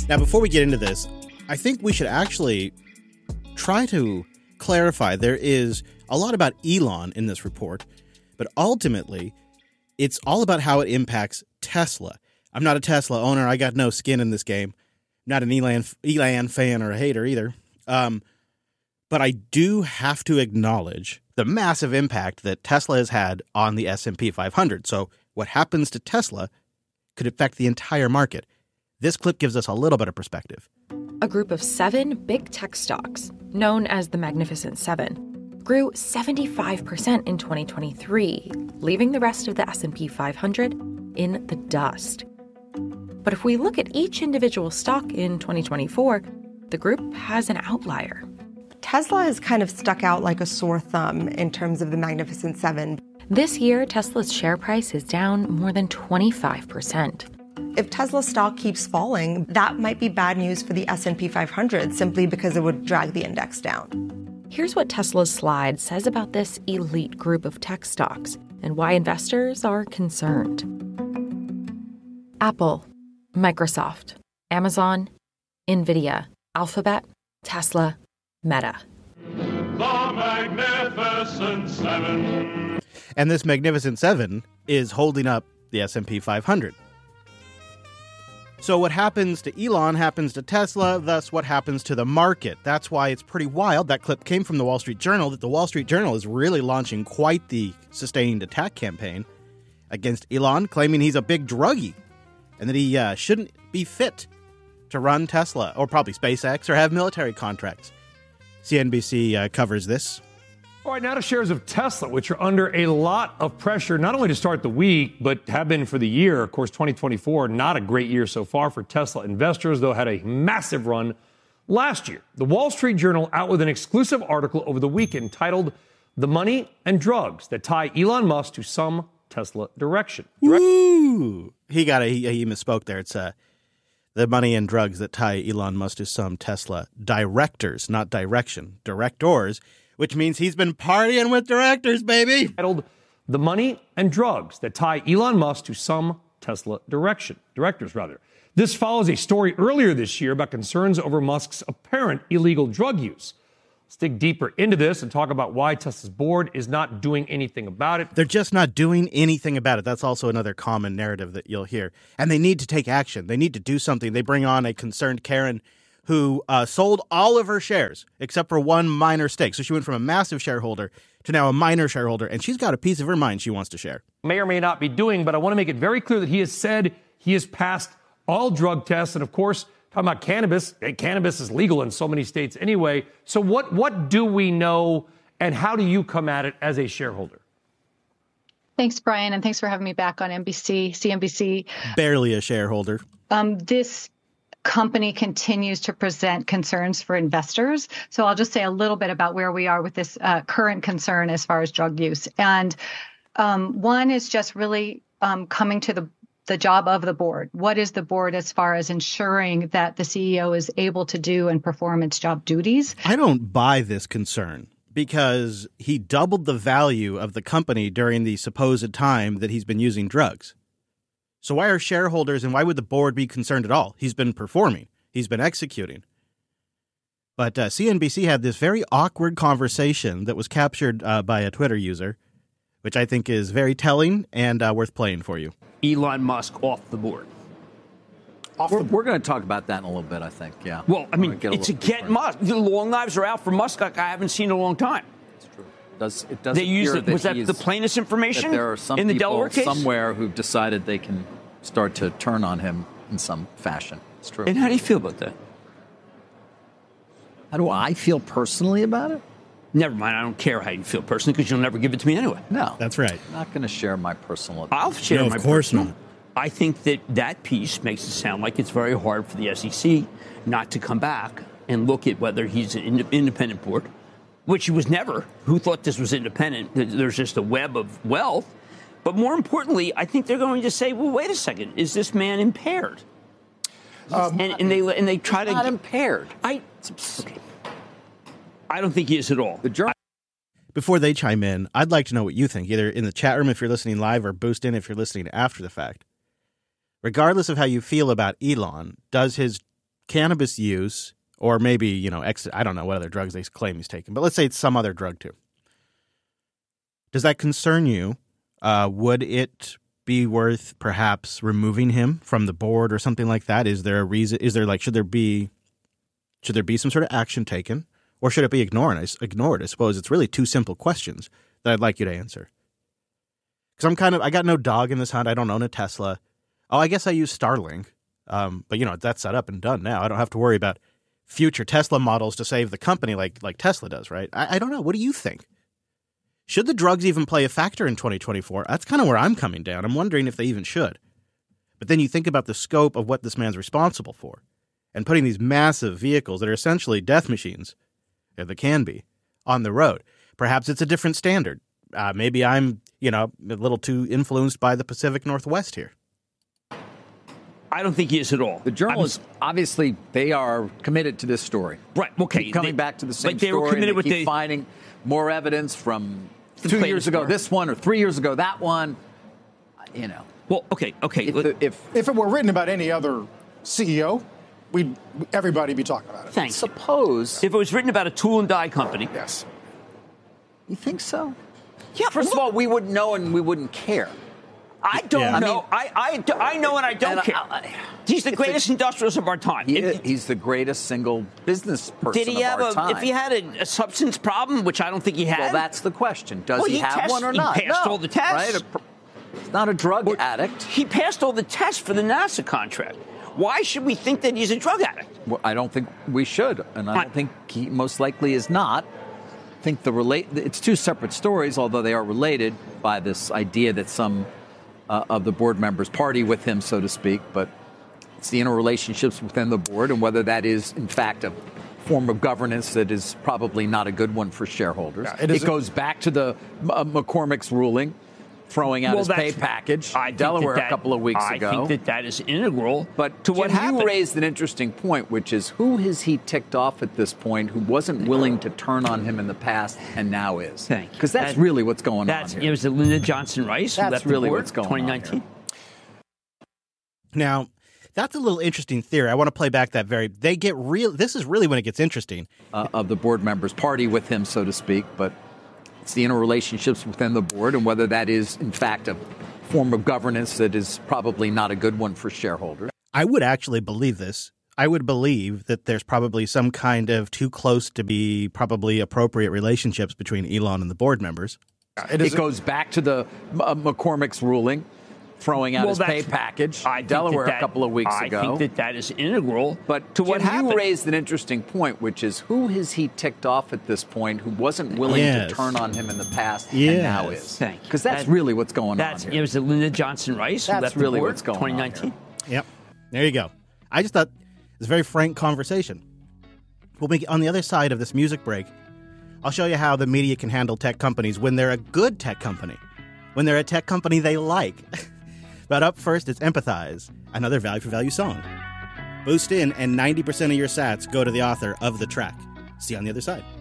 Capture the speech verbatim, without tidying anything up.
Now, before we get into this, I think we should actually try to clarify. There is a lot about Elon in this report, but ultimately, it's all about how it impacts Tesla. I'm not a Tesla owner. I got no skin in this game. Not an Elon, Elon fan or a hater either. Um, but I do have to acknowledge the massive impact that Tesla has had on the S and P five hundred. So what happens to Tesla could affect the entire market. This clip gives us a little bit of perspective. A group of seven big tech stocks, known as the Magnificent Seven, grew seventy-five percent in twenty twenty-three, leaving the rest of the S and P five hundred in the dust. But if we look at each individual stock in twenty twenty-four, the group has an outlier. Tesla has kind of stuck out like a sore thumb in terms of the Magnificent Seven. This year, Tesla's share price is down more than twenty-five percent. If Tesla stock keeps falling, that might be bad news for the S and P five hundred simply because it would drag the index down. Here's what Tesla's slide says about this elite group of tech stocks and why investors are concerned. Apple, Microsoft, Amazon, Nvidia, Alphabet, Tesla, Meta. The Magnificent Seven. And this Magnificent Seven is holding up the S and P five hundred. So what happens to Elon happens to Tesla, thus what happens to the market. That's why it's pretty wild. That clip came from the Wall Street Journal, that the Wall Street Journal is really launching quite the sustained attack campaign against Elon, claiming he's a big druggie and that he uh, shouldn't be fit to run Tesla or probably SpaceX or have military contracts. C N B C uh, covers this. All right, now to shares of Tesla, which are under a lot of pressure, not only to start the week, but have been for the year. Of course, twenty twenty-four, not a great year so far for Tesla investors, though had a massive run last year. The Wall Street Journal out with an exclusive article over the weekend titled The Money and Drugs That Tie Elon Musk to Some Tesla Direction. Direct- Woo! He got a, he, he misspoke there. It's uh, the money and drugs that tie Elon Musk to some Tesla directors, not direction, directors, which means he's been partying with directors, baby. Titled The Money and Drugs That Tie Elon Musk to Some Tesla Direction, Directors, rather. This follows a story earlier this year about concerns over Musk's apparent illegal drug use. Let's dig deeper into this and talk about why Tesla's board is not doing anything about it. They're just not doing anything about it. That's also another common narrative that you'll hear. And they need to take action. They need to do something. They bring on a concerned Karen who uh, sold all of her shares except for one minor stake. So she went from a massive shareholder to now a minor shareholder, and she's got a piece of her mind she wants to share. May or may not be doing, but I want to make it very clear that he has said he has passed all drug tests. And of course, talking about cannabis, cannabis is legal in so many states anyway. So what, what do we know, and how do you come at it as a shareholder? Thanks, Brian, and thanks for having me back on N B C, C N B C. Barely a shareholder. Um, this company continues to present concerns for investors. So I'll just say a little bit about where we are with this uh, current concern as far as drug use. And um, one is just really um, coming to the the job of the board. What is the board as far as ensuring that the C E O is able to do and perform its job duties? I don't buy this concern because he doubled the value of the company during the supposed time that he's been using drugs. So why are shareholders and why would the board be concerned at all? He's been performing. He's been executing. But uh, C N B C had this very awkward conversation that was captured uh, by a Twitter user, which I think is very telling and uh, worth playing for you. Elon Musk off the board. Off we're, the we're going to talk about that in a little bit, I think, yeah. Well, I mean, it's a get Musk. The long knives are out for Musk like I haven't seen in a long time. It's true. It does, it does they use it. that Was that the plainest information there are some in the people Delaware case? somewhere who've decided they can start to turn on him in some fashion. It's true. And how do you feel about that? How do I feel personally about it? Never mind. I don't care how you feel personally because you'll never give it to me anyway. No. That's right. I'm not going to share my personal opinion. I'll share no, my of course personal. not. I think that that piece makes it sound like it's very hard for the S E C not to come back and look at whether he's an ind- independent board, which he was never. Who thought this was independent? There's just a web of wealth. But more importantly, I think they're going to say, well, wait a second. Is this man impaired? Um, and, and they and they try he's to not impaired. I okay. I don't think he is at all. The journal. Before they chime in, I'd like to know what you think, either in the chat room if you're listening live or boost in if you're listening after the fact. Regardless of how you feel about Elon, does his cannabis use, or maybe, you know, ex- I don't know what other drugs they claim he's taking, but let's say it's some other drug too. Does that concern you? Uh, would it be worth perhaps removing him from the board or something like that? Is there a reason? Is there like, should there be, should there be some sort of action taken, or should it be ignored? I, ignored? I suppose it's really two simple questions that I'd like you to answer. Because I'm kind of, I got no dog in this hunt. I don't own a Tesla. Oh, I guess I use Starlink. Um, but, you know, that's set up and done now. I don't have to worry about future Tesla models to save the company like like Tesla does, right? I, I don't know. What do you think? Should the drugs even play a factor in twenty twenty-four? That's kind of where I'm coming down. I'm wondering if they even should. But then you think about the scope of what this man's responsible for, and putting these massive vehicles that are essentially death machines, if they can be, on the road. Perhaps it's a different standard. Uh, maybe I'm, you know, a little too influenced by the Pacific Northwest here. I don't think he is at all. The journalists, I'm, obviously, they are committed to this story. Right. Okay. Keep coming they, back to the same but they story. Were committed and they with keep the, finding more evidence from two years ago, part. this one, or three years ago, that one. You know. Well, okay, okay. If the, if, if it were written about any other C E O, we'd everybody be talking about it. Thanks. Suppose if it was written about a tool and die company. Yes. You think so? Yeah. First look, of all, we wouldn't know and we wouldn't care. I don't yeah. know. I, mean, I, I, I know and I don't and care. I, I, he's the greatest a, industrialist of our time. He if, is, he's the greatest single business person did he of have our a, time. If he had a, a substance problem, which I don't think he had. Well, that's the question. Does well, he, he have test, one or he not? He passed no, all the tests. Right? He's not a drug well, addict. He passed all the tests for the NASA contract. Why should we think that he's a drug addict? Well, I don't think we should, and I don't I, think he most likely is not. I think the relate. It's two separate stories, although they are related by this idea that some uh, of the board members party with him, so to speak. But it's the interrelationships within the board, and whether that is, in fact, a form of governance that is probably not a good one for shareholders. Yeah, it, it goes back to the uh, McCormick's ruling, throwing out well, his pay package I in Delaware that, a couple of weeks I ago. I think that that is integral but to Jim, what happened. You raised an interesting point, which is who has he ticked off at this point who wasn't willing to turn on him in the past and now is? Because that's that, really what's going that's, on here. It was Lyndon Johnson Rice who that's left really the board what's going twenty nineteen. on here. Now, that's a little interesting theory. I want to play back that very. They get real. This is really when it gets interesting. Uh, of the board members party with him, so to speak, but it's the interrelationships within the board and whether that is, in fact, a form of governance that is probably not a good one for shareholders. I would actually believe this. I would believe that there's probably some kind of too close to be probably appropriate relationships between Elon and the board members. It, it goes back to the uh, McCormick's ruling, throwing out well, his pay package in Delaware that that, a couple of weeks I ago. I think that that is integral but to Jim, what happened. You raised an interesting point, which is who has he ticked off at this point who wasn't willing yes. to turn on him in the past yes. and now is? Because that's that, really what's going that's, on here. It was Lyndon Johnson Rice who that's left really the board what's going twenty nineteen. on here. Yep. There you go. I just thought it was a very frank conversation. We'll be on the other side of this music break. I'll show you how the media can handle tech companies when they're a good tech company, when they're a tech company they like. But up first, it's Empathize, another value for value song. Boost in, and ninety percent of your sats go to the author of the track. See you on the other side.